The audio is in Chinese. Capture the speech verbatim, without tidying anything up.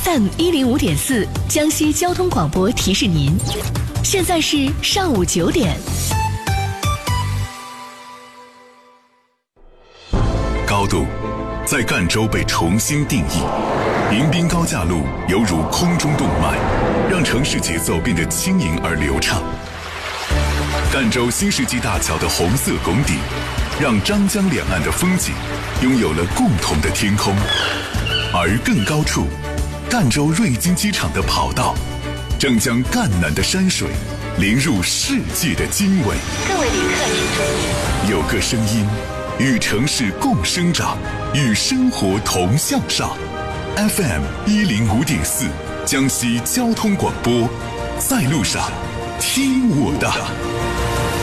F M 一零五点四，江西交通广播提示您，现在是上午九点。 高度在赣州被重新定义，迎宾高架路犹如空中动脉，让城市节奏变得轻盈而流畅。赣州新世纪大桥的红色拱顶，让张江两岸的风景拥有了共同的天空。而更高处，赣州瑞金机场的跑道正将赣南的山水淋入世界的经纬。 各位旅客请注意， 有个声音与城市共生长，与生活同向上。F M 一零五点四，江西交通广播，在路上听我的。